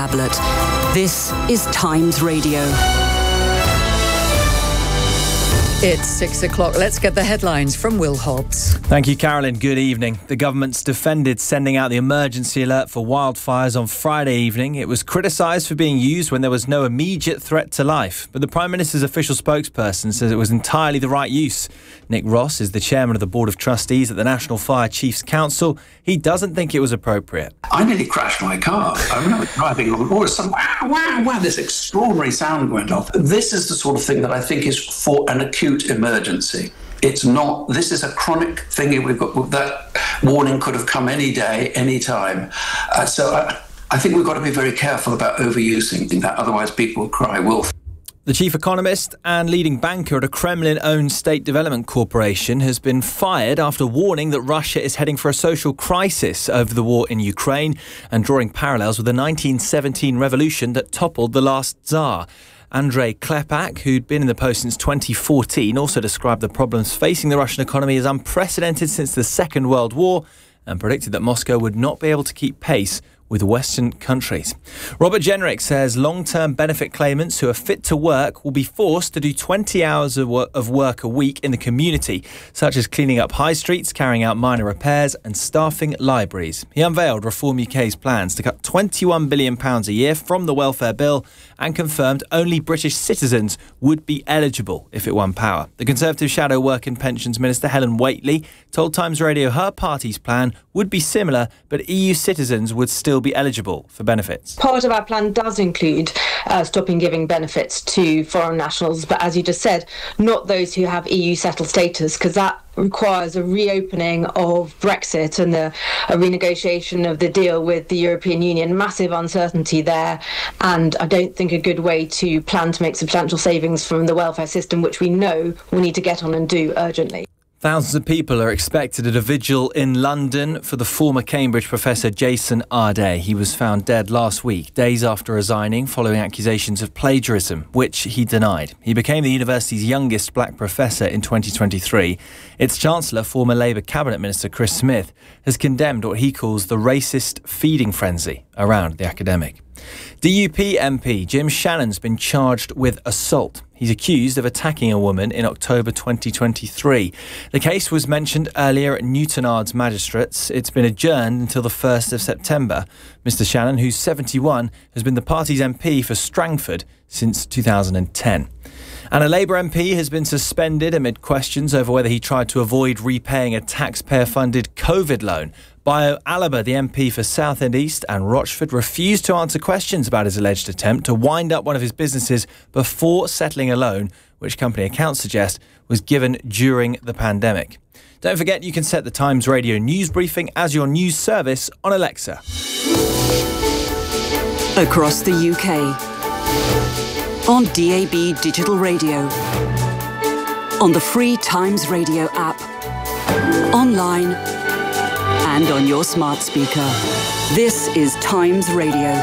tablet. This is Times Radio. It's 6 o'clock. Let's get the headlines from Will Hobbs. Thank you, Carolyn. Good evening. The government's defended sending out the emergency alert for wildfires on Friday evening. It was criticised for being used when there was no immediate threat to life. But the Prime Minister's official spokesperson says it was entirely the right use. Nick Ross is the chairman of the Board of Trustees at the National Fire Chiefs Council. He doesn't think it was appropriate. I nearly crashed my car. I remember driving along and all of a sudden, wow, this extraordinary sound went off. This is the sort of thing that I think is for an acute emergency. It's not, this is a chronic thing. We've got that warning could have come any day, any time. So I think we've got to be very careful about overusing that, otherwise people will cry wolf. The chief economist and leading banker at a Kremlin-owned state development corporation has been fired after warning that Russia is heading for a social crisis over the war in Ukraine and drawing parallels with the 1917 revolution that toppled the last Tsar. Andrei Klepak, who'd been in the post since 2014, also described the problems facing the Russian economy as unprecedented since the Second World War and predicted that Moscow would not be able to keep pace with Western countries. Robert Jenrick says long-term benefit claimants who are fit to work will be forced to do 20 hours of work a week in the community, such as cleaning up high streets, carrying out minor repairs and staffing libraries. He unveiled Reform UK's plans to cut £21 billion a year from the welfare bill and confirmed only British citizens would be eligible if it won power. The Conservative Shadow Work and Pensions Minister Helen Whately told Times Radio her party's plan would be similar, but EU citizens would still be eligible for benefits. Part of our plan does include stopping giving benefits to foreign nationals, but as you just said, not those who have EU settled status, because that requires a reopening of Brexit and a renegotiation of the deal with the European Union. Massive uncertainty there, and I don't think a good way to plan to make substantial savings from the welfare system, which we know we need to get on and do urgently. Thousands of people are expected at a vigil in London for the former Cambridge professor Jason Arday. He was found dead last week, days after resigning following accusations of plagiarism, which he denied. He became the university's youngest black professor in 2023. Its chancellor, former Labour cabinet minister Chris Smith, has condemned what he calls the racist feeding frenzy around the academic. DUP MP Jim Shannon's been charged with assault. He's accused of attacking a woman in October 2023. The case was mentioned earlier at Newtonards Magistrates. It's been adjourned until the 1st of September. Mr Shannon, who's 71, has been the party's MP for Strangford since 2010. And a Labour MP has been suspended amid questions over whether he tried to avoid repaying a taxpayer-funded COVID loan. Bayo Alaba, the MP for Southend East and Rochford, refused to answer questions about his alleged attempt to wind up one of his businesses before settling a loan, which company accounts suggest was given during the pandemic. Don't forget you can set the Times Radio news briefing as your news service on Alexa. Across the UK. On DAB Digital Radio. On the free Times Radio app. Online. And on your smart speaker. This is Times Radio.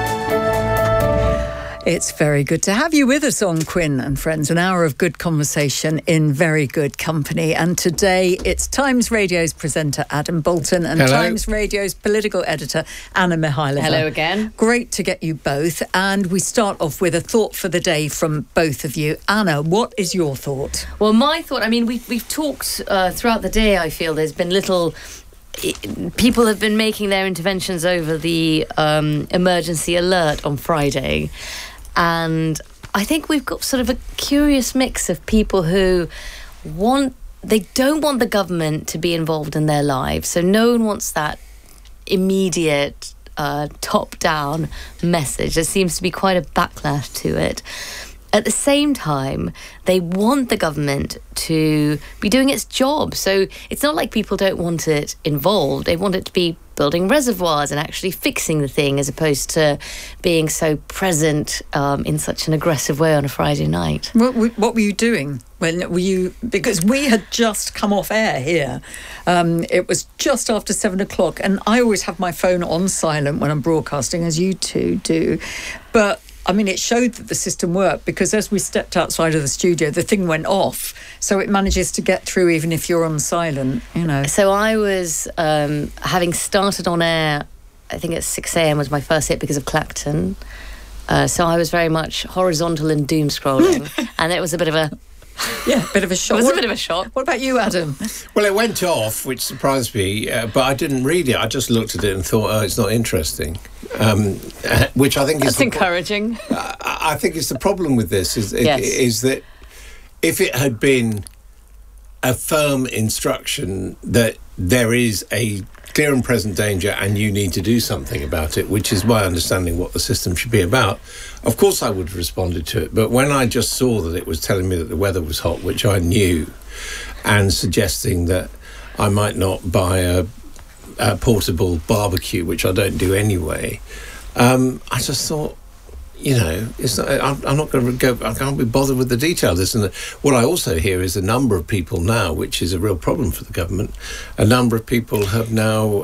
It's very good to have you with us on Quinn and Friends, an hour of good conversation in very good company. And today it's Times Radio's presenter Adam Bolton and Hello. Times Radio's political editor Anna Mihailova. Hello again. Great to get you both. And we start off with a thought for the day from both of you. Anna, what is your thought? Well, my thought, I mean, we've talked throughout the day, I feel there's been little... People have been making their interventions over the emergency alert on Friday. And I think we've got sort of a curious mix of people who they don't want the government to be involved in their lives. So no one wants that immediate top-down message. There seems to be quite a backlash to it. At the same time, they want the government to be doing its job. So it's not like people don't want it involved. They want it to be building reservoirs and actually fixing the thing, as opposed to being so present in such an aggressive way on a Friday night. What were you doing? Because we had just come off air here. It was just after 7 o'clock, and I always have my phone on silent when I'm broadcasting, as you two do. But I mean, it showed that the system worked, because as we stepped outside of the studio, the thing went off. So it manages to get through even if you're on silent, you know. So I was, having started on air I think at 6 a.m. was my first hit because of Clacton. So I was very much horizontal and doom scrolling, and it was a bit of a bit of a shock. It was a bit of a shock. What about you, Adam? Well, it went off, which surprised me, but I didn't read it. I just looked at it and thought, oh, it's not interesting, which I think is... That's encouraging. I think it's the problem with this, is that if it had been a firm instruction that there is a clear and present danger and you need to do something about it, which is my understanding what the system should be about, of course I would have responded to it. But when I just saw that it was telling me that the weather was hot, which I knew, and suggesting that I might not buy a portable barbecue, which I don't do anyway, I just thought, it's not, I'm not going to go. I can't be bothered with the detail of this. And what I also hear is a number of people now, which is a real problem for the government. A number of people have now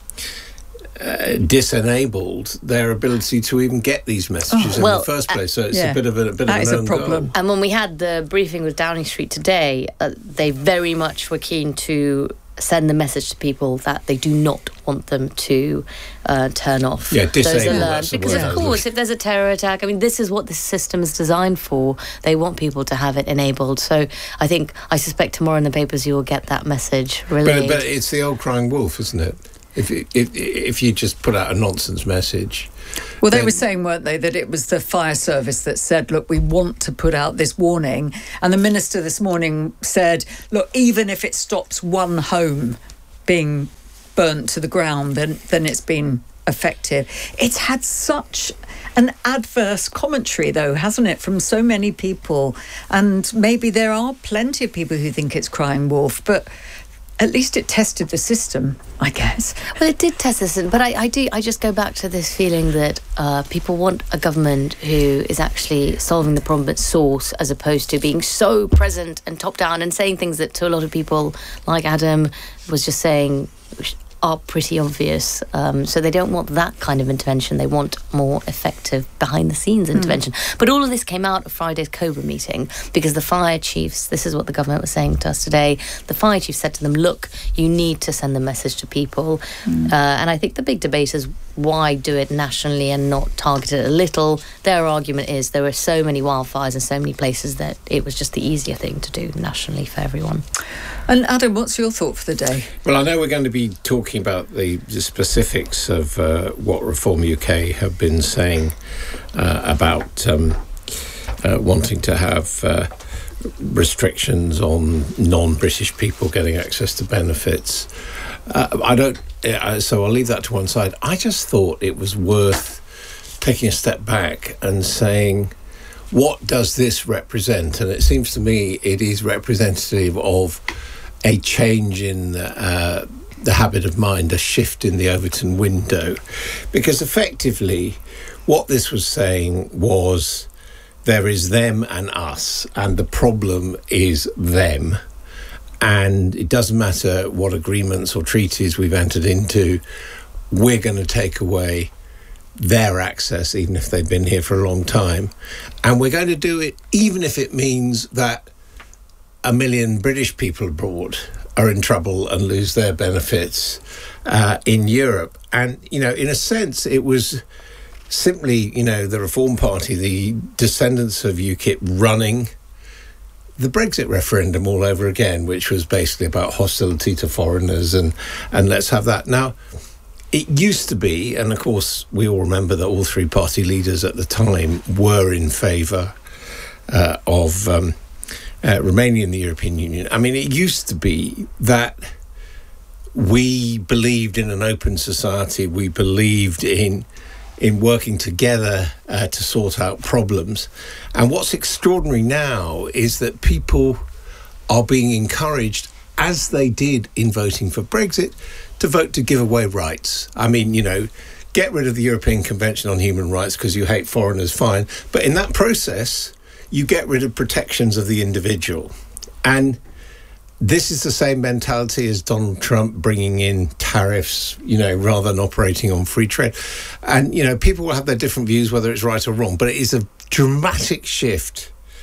disenabled their ability to even get these messages in the first place. So it's a bit of an own problem. goal. And when we had the briefing with Downing Street today, they very much were keen to send the message to people that they do not want them to turn off those alerts. Because, of course, if there's a terror attack, I mean, this is what this system is designed for. They want people to have it enabled. So I suspect tomorrow in the papers you will get that message relayed. But it's the old crying wolf, isn't it? If you just put out a nonsense message... Well, they were saying, weren't they, that it was the fire service that said, look, we want to put out this warning. And the minister this morning said, look, even if it stops one home being burnt to the ground, then it's been effective. It's had such an adverse commentary, though, hasn't it, from so many people. And maybe there are plenty of people who think it's crying wolf, but... at least it tested the system, I guess. Well, it did test the system, but I just go back to this feeling that people want a government who is actually solving the problem at source, as opposed to being so present and top down and saying things that to a lot of people, like Adam was just saying, are pretty obvious. So they don't want that kind of intervention. They want more effective behind-the-scenes intervention. But all of this came out of Friday's COBRA meeting because the fire chiefs, this is what the government was saying to us today, the fire chiefs said to them, look, you need to send the message to people. And I think the big debate is why do it nationally and not target it a little. Their argument is there were so many wildfires in so many places that it was just the easier thing to do nationally for everyone. And Adam, what's your thought for the day? Well, I know we're going to be talking about the specifics of what Reform UK have been saying about wanting to have restrictions on non-British people getting access to benefits. So I'll leave that to one side. I just thought it was worth taking a step back and saying, what does this represent? And it seems to me it is representative of a change in the habit of mind, a shift in the Overton window. Because effectively, what this was saying was there is them and us, and the problem is them. And it doesn't matter what agreements or treaties we've entered into, we're going to take away their access, even if they've been here for a long time. And we're going to do it even if it means that 1 million British people abroad are in trouble and lose their benefits in Europe. And, in a sense, it was simply, the Reform Party, the descendants of UKIP, running the Brexit referendum all over again, which was basically about hostility to foreigners and let's have that. Now, it used to be, and of course we all remember that all three party leaders at the time were in favour of remaining in the European Union. I mean, it used to be that we believed in an open society, we believed in working together to sort out problems. And what's extraordinary now is that people are being encouraged, as they did in voting for Brexit, to vote to give away rights. I mean, get rid of the European Convention on Human Rights because you hate foreigners, fine. But in that process, you get rid of protections of the individual. And this is the same mentality as Donald Trump bringing in tariffs, rather than operating on free trade. And, people will have their different views, whether it's right or wrong, but it is a dramatic shift.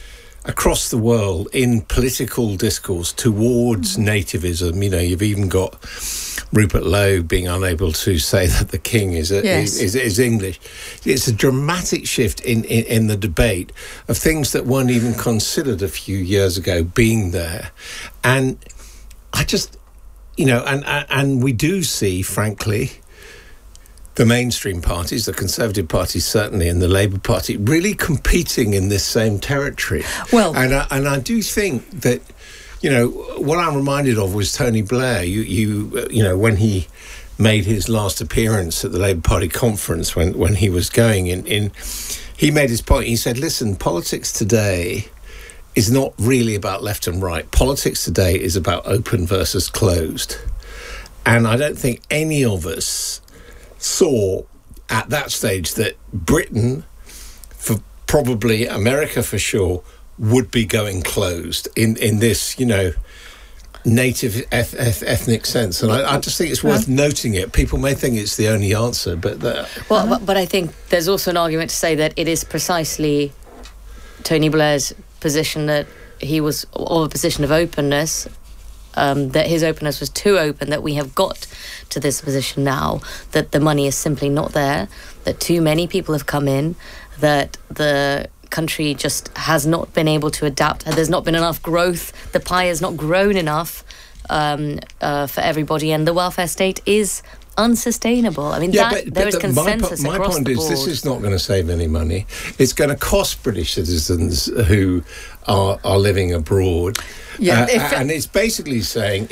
across the world in political discourse towards nativism. You know, you've even got Rupert Lowe being unable to say that the king is English. It's a dramatic shift in the debate of things that weren't even considered a few years ago being there. And I just, you know, and we do see, frankly, the mainstream parties, the Conservative Party certainly, and the Labour Party, really competing in this same territory. Well, and I do think that, you know, what I'm reminded of was Tony Blair. You know, when he made his last appearance at the Labour Party conference, when he was going in, he made his point. He said, "Listen, politics today is not really about left and right. Politics today is about open versus closed." And I don't think any of us saw at that stage that Britain, for probably America for sure, would be going closed in this, you know, native ethnic sense. And I just think it's worth noting it. People may think it's the only answer, but... But I think there's also an argument to say that it is precisely Tony Blair's position that he was of a position of openness, that his openness was too open, that we have got to this position now, that the money is simply not there, that too many people have come in, that the country just has not been able to adapt, there's not been enough growth, the pie has not grown enough for everybody, and the welfare state is unsustainable. I mean, there is consensus across the board. My point is, this is not going to save any money. It's going to cost British citizens who are living abroad. Yeah, and it's basically saying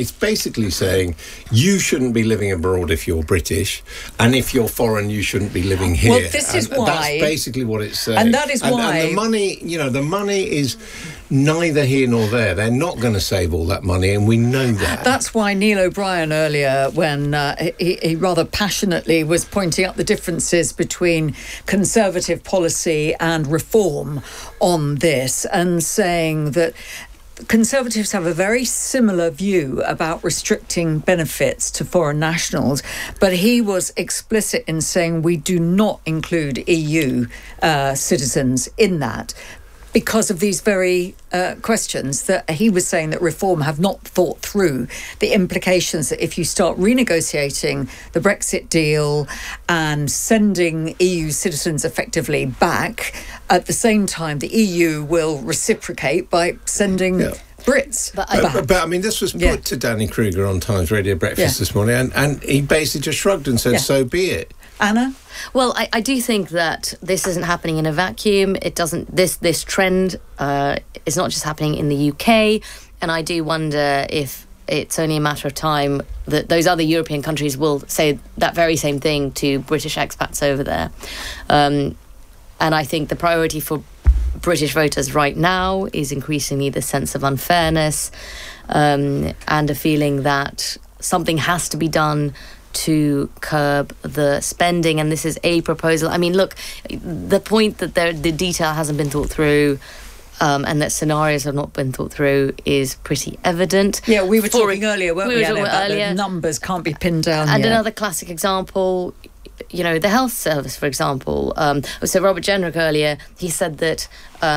you shouldn't be living abroad if you're British, and if you're foreign, you shouldn't be living here. Well, this is why. That's basically what it's saying. And that is why. And the money, you know, the money is neither here nor there. They're not going to save all that money, and we know that. That's why Neil O'Brien earlier, when he rather passionately was pointing out the differences between Conservative policy and reform on this, and saying that Conservatives have a very similar view about restricting benefits to foreign nationals, but he was explicit in saying we do not include EU citizens in that, because of these very questions that he was saying that reform have not thought through the implications that if you start renegotiating the Brexit deal and sending EU citizens effectively back, at the same time the EU will reciprocate by sending Brits back. But I mean, this was put to Danny Kruger on Times Radio Breakfast this morning, and he basically just shrugged and said, so be it. Anna? Well, I do think that this isn't happening in a vacuum. It doesn't. This trend is not just happening in the UK, and I do wonder if it's only a matter of time that those other European countries will say that very same thing to British expats over there. And I think the priority for British voters right now is increasingly the sense of unfairness and a feeling that something has to be done to curb the spending, and this is a proposal. I mean, look, the point that the detail hasn't been thought through and that scenarios have not been thought through is pretty evident. Yeah, we were talking earlier, weren't we, Anna, about the numbers can't be pinned down And yet. Another classic example, you know, the health service, for example. So Robert Jenrick earlier, he said that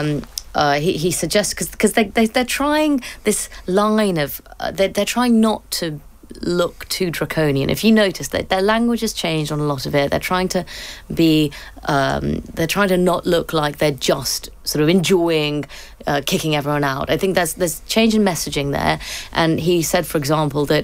he suggests, because they're trying this line of, they're trying not to look too draconian. If you notice that their language has changed on a lot of it, they're trying to be they're trying to not look like they're just sort of enjoying kicking everyone out. I think there's change in messaging there. And he said, for example, that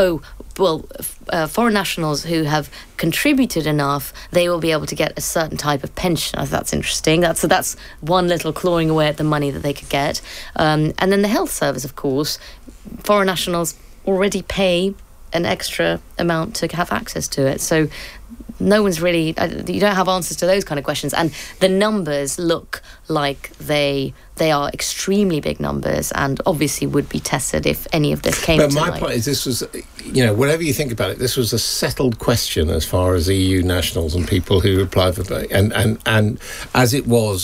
foreign nationals who have contributed enough, they will be able to get a certain type of pension. That's interesting. That's one little clawing away at the money that they could get. And then the health service, of course, foreign nationals already pay an extra amount to have access to it. So no one's really, you don't have answers to those kind of questions. And the numbers look like they are extremely big numbers and obviously would be tested if any of this came to light. But my point is, this was, you know, whatever you think about it, this was a settled question as far as EU nationals and people who applied for, and as it was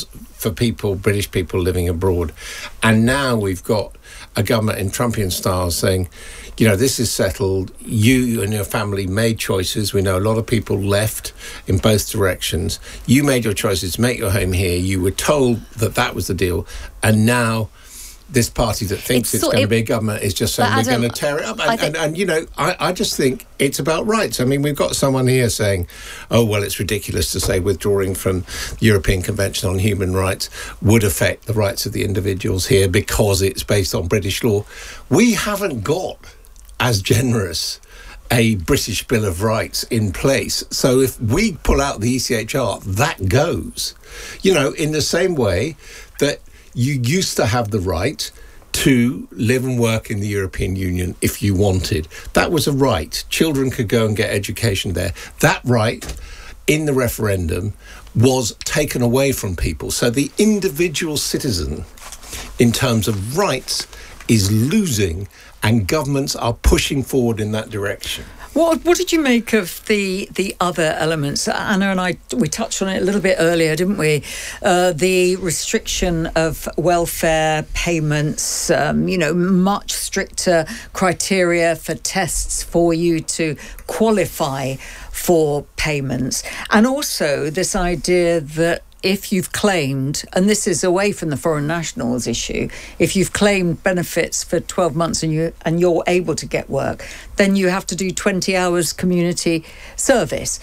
for people, British people living abroad. And now we've got a government in Trumpian style saying, you know, this is settled. You and your family made choices. We know a lot of people left in both directions. You made your choices to make your home here. You were told that that was the deal. And now this party that thinks it's going to be a government is just saying we're going to tear it up. And you know, I just think it's about rights. I mean, we've got someone here saying, oh, well, it's ridiculous to say withdrawing from the European Convention on Human Rights would affect the rights of the individuals here because it's based on British law. We haven't got as generous a British Bill of Rights in place. So if we pull out the ECHR, that goes. You know, in the same way that you used to have the right to live and work in the European Union if you wanted. That was a right. Children could go and get education there. That right in the referendum was taken away from people. So the individual citizen, in terms of rights, is losing, and governments are pushing forward in that direction. What did you make of the other elements? Anna and we touched on it a little bit earlier, didn't we? The restriction of welfare payments, much stricter criteria for tests for you to qualify for payments. And also this idea that if you've claimed, and this is away from the foreign nationals issue, if you've claimed benefits for 12 months and you're able to get work, then you have to do 20 hours community service.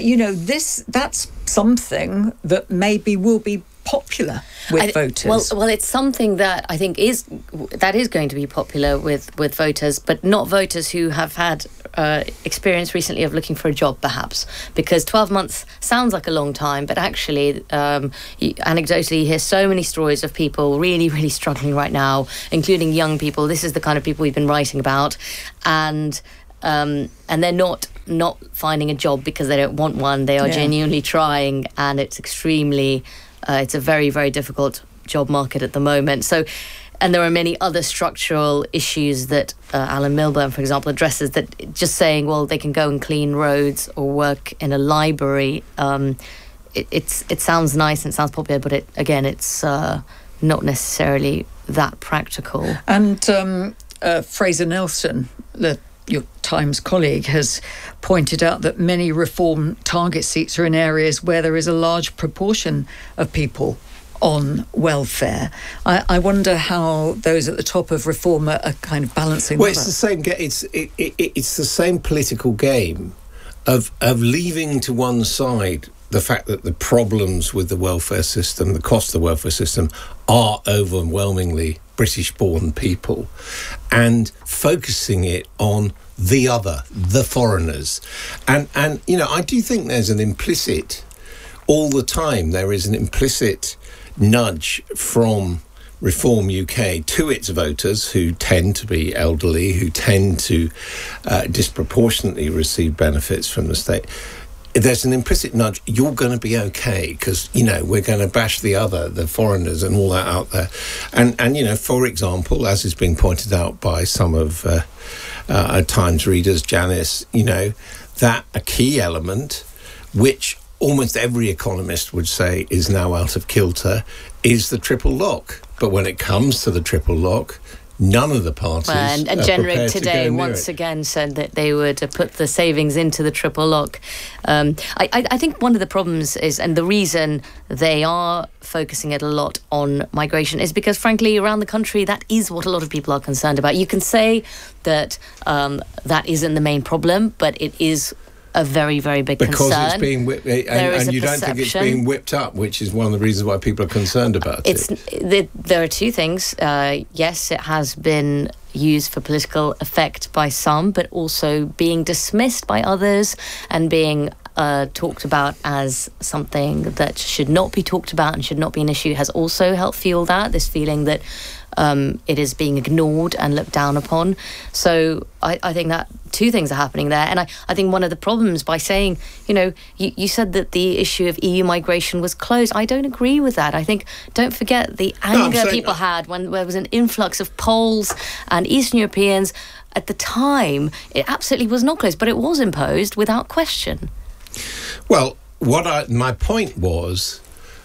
That's something that maybe will be popular with voters. Well, it's something that I think is going to be popular with voters, but not voters who have had experience recently of looking for a job, perhaps, because 12 months sounds like a long time, but actually, anecdotally, you hear so many stories of people really, really struggling right now, including young people. This is the kind of people we've been writing about, and they're not finding a job because they don't want one. They are genuinely trying, and it's extremely. It's a very, very difficult job market at the moment. So, and there are many other structural issues that Alan Milburn, for example, addresses, that just saying, well, they can go and clean roads or work in a library. It sounds nice and it sounds popular, but it's not necessarily that practical. And Fraser Nelson, your Times colleague, has pointed out that many Reform target seats are in areas where there is a large proportion of people on welfare. I wonder how those at the top of Reform are kind of balancing. Well, it's the same. It's the same political game of leaving to one side the fact that the problems with the welfare system, the cost of the welfare system, are overwhelmingly British-born people, and focusing it on the other, the foreigners. And I do think there's an implicit, all the time, there is an implicit nudge from Reform UK to its voters, who tend to be elderly, who tend to disproportionately receive benefits from the state. There's an implicit nudge, you're going to be okay, because, we're going to bash the foreigners and all that out there. And for example, as is being pointed out by some of Times readers, Janice, that a key element, which almost every economist would say is now out of kilter, is the triple lock. But when it comes to the triple lock, none of the parties and Generic today once again said that they would put the savings into the triple lock. I think one of the problems is, and the reason they are focusing it a lot on migration, is because, frankly, around the country, that is what a lot of people are concerned about. You can say that that isn't the main problem, but it is a very, very big concern. Because it's being whipped, and you don't think it's being whipped up, which is one of the reasons why people are concerned about it. There are two things. Yes, it has been used for political effect by some, but also being dismissed by others and being talked about as something that should not be talked about and should not be an issue has also helped fuel this feeling that it is being ignored and looked down upon. So I think that two things are happening there. And I think one of the problems by saying, you said that the issue of EU migration was closed. I don't agree with that. I think, don't forget the anger people had when there was an influx of Poles and Eastern Europeans. At the time, it absolutely was not closed, but it was imposed without question. Well, my point was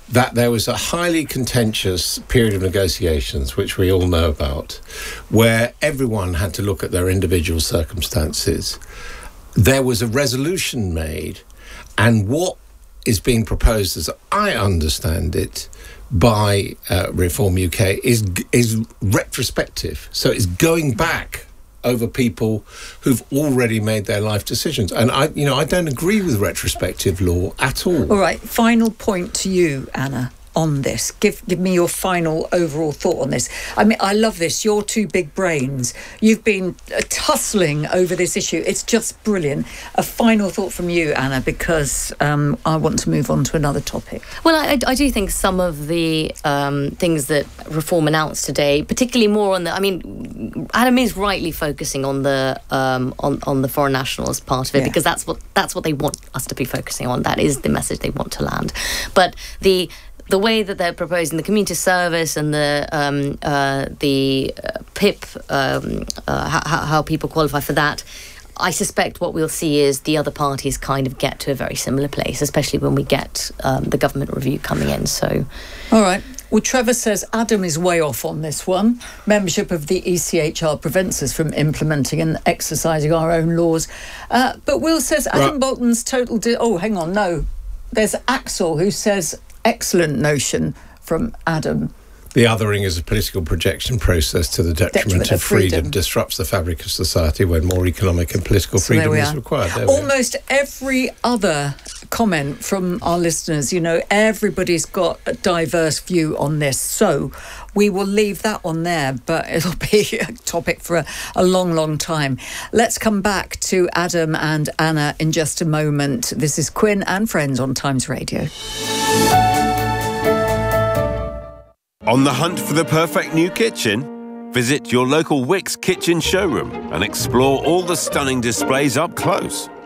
that there was a highly contentious period of negotiations, which we all know about, where everyone had to look at their individual circumstances. There was a resolution made, and what is being proposed, as I understand it, by Reform UK is retrospective. So it's going back over people who've already made their life decisions. And I don't agree with retrospective law at all. All right, final point to you, Anna, on this. Give me your final overall thought on this. I mean, I love this. Your two big brains. You've been tussling over this issue. It's just brilliant. A final thought from you, Anna, because I want to move on to another topic. Well, I do think some of the things that Reform announced today, particularly more on the, I mean, Adam is rightly focusing on the foreign nationals part of it, because that's what they want us to be focusing on. That is the message they want to land. But the way that they're proposing the community service and the PIP, how people qualify for that, I suspect what we'll see is the other parties kind of get to a very similar place, especially when we get the government review coming in. So, all right. Well, Trevor says Adam is way off on this one. Membership of the ECHR prevents us from implementing and exercising our own laws. But Will says Adam Bolton's total... hang on, no. There's Axel who says... Excellent notion from Adam. The othering is a political projection process to the detriment of freedom, disrupts the fabric of society when more economic and political freedom is required. Almost every other comment from our listeners, everybody's got a diverse view on this. So we will leave that one there, but it'll be a topic for a long, long time. Let's come back to Adam and Anna in just a moment. This is Quinn and Friends on Times Radio. On the hunt for the perfect new kitchen? Visit your local Wickes kitchen showroom and explore all the stunning displays up close.